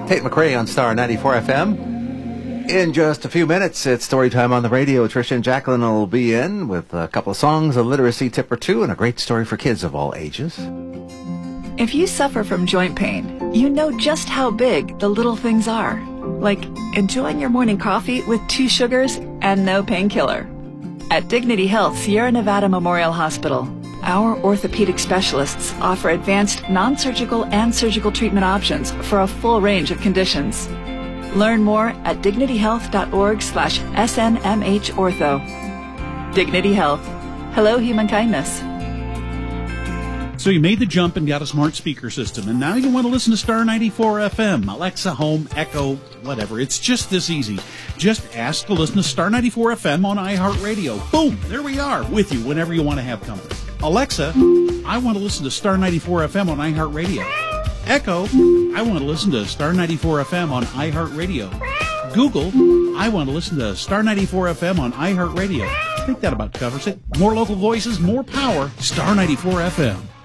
Tate McRae on Star 94 FM. In just a few minutes, it's story time on the radio. Tricia and Jacqueline will be in with a couple of songs, a literacy tip or two, and a great story for kids of all ages. If you suffer from joint pain, you know just how big the little things are. Like enjoying your morning coffee with 2 sugars and no painkiller. At Dignity Health Sierra Nevada Memorial Hospital, our orthopedic specialists offer advanced non-surgical and surgical treatment options for a full range of conditions. Learn more at dignityhealth.org/SNMHortho. Dignity Health. Hello, human kindness. So you made the jump and got a smart speaker system, and now you want to listen to Star 94 FM, Alexa, Home, Echo, whatever. It's just this easy. Just ask to listen to Star 94 FM on iHeartRadio. Boom! There we are, with you whenever you want to have company. Alexa, I want to listen to Star 94 FM on iHeartRadio. Echo, I want to listen to Star 94 FM on iHeartRadio. Google, I want to listen to Star 94 FM on iHeartRadio. I think that about covers it. More local voices, more power. Star 94 FM.